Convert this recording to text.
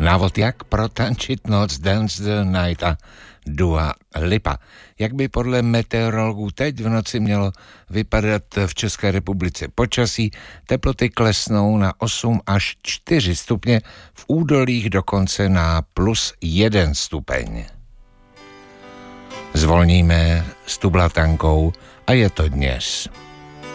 Návod, jak protančit noc, Dance the Night a Dua Lipa. Jak by podle meteorologů teď v noci mělo vypadat v České republice počasí? Teploty klesnou na 8 až 4 stupně, v údolích dokonce na +1 stupeň. Zvolníme s Tublatankou a je to dnes.